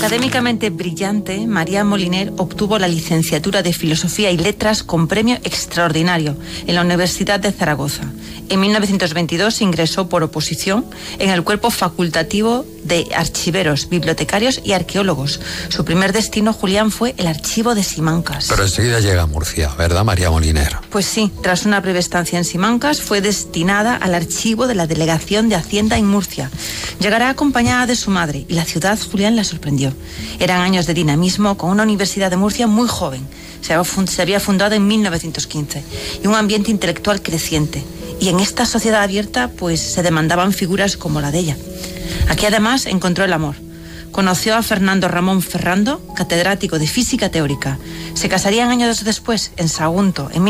Académicamente brillante, María Moliner obtuvo la licenciatura de Filosofía y Letras con premio extraordinario en la Universidad de Zaragoza. En 1922 ingresó por oposición en el cuerpo facultativo de archiveros, bibliotecarios y arqueólogos. Su primer destino, Julián, fue el archivo de Simancas. Pero enseguida llega a Murcia, ¿verdad, María Moliner? Pues sí, tras una breve estancia en Simancas, fue destinada al archivo de la Delegación de Hacienda en Murcia. Llegará acompañada de su madre y la ciudad, Julián, la sorprendió. Eran años de dinamismo con una Universidad de Murcia muy joven. Se había fundado en 1915 y un ambiente intelectual creciente. Y en esta sociedad abierta, pues se demandaban figuras como la de ella. Aquí además encontró el amor. Conoció a Fernando Ramón Ferrando, catedrático de física teórica. Se casarían años después, en Sagunto, en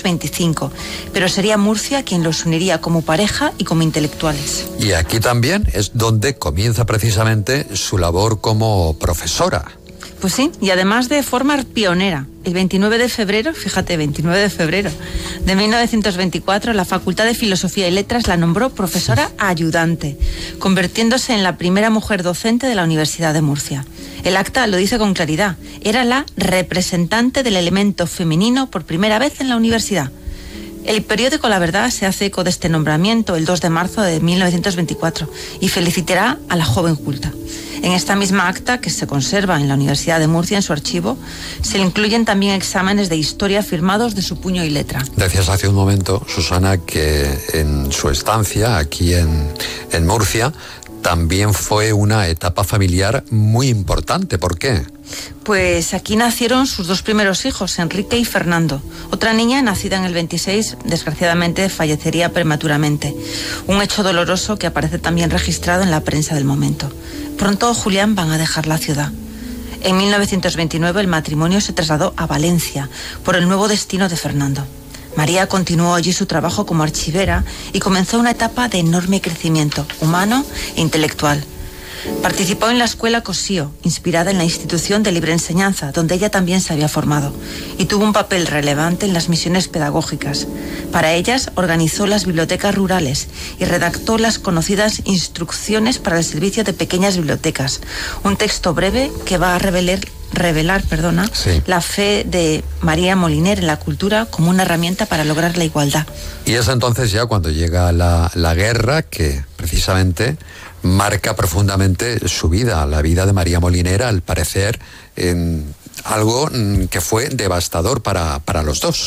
1925, pero sería Murcia quien los uniría como pareja y como intelectuales. Y aquí también es donde comienza precisamente su labor como profesora. Pues sí, y además de forma pionera. El 29 de febrero, fíjate, 29 de febrero de 1924, la Facultad de Filosofía y Letras la nombró profesora ayudante, convirtiéndose en la primera mujer docente de la Universidad de Murcia. El acta lo dice con claridad, era la representante del elemento femenino por primera vez en la universidad. El periódico La Verdad se hace eco de este nombramiento el 2 de marzo de 1924 y felicitará a la joven culta. En esta misma acta, que se conserva en la Universidad de Murcia en su archivo, se le incluyen también exámenes de historia firmados de su puño y letra. Decías hace un momento, Susana, que en su estancia aquí en Murcia también fue una etapa familiar muy importante. ¿Por qué? Pues aquí nacieron sus dos primeros hijos, Enrique y Fernando. Otra niña, nacida en el 26, desgraciadamente fallecería prematuramente. Un hecho doloroso que aparece también registrado en la prensa del momento. Pronto Julián van a dejar la ciudad. En 1929 el matrimonio se trasladó a Valencia por el nuevo destino de Fernando. María continuó allí su trabajo como archivera y comenzó una etapa de enorme crecimiento humano e intelectual. Participó en la escuela Cosío, inspirada en la institución de libre enseñanza, donde ella también se había formado, y tuvo un papel relevante en las misiones pedagógicas. Para ellas organizó las bibliotecas rurales y redactó las conocidas Instrucciones para el servicio de pequeñas bibliotecas, un texto breve que va a revelar sí, la fe de María Moliner en la cultura como una herramienta para lograr la igualdad. Y es entonces ya cuando llega la guerra que precisamente marca profundamente su vida, la vida de María Moliner, al parecer algo que fue devastador para los dos.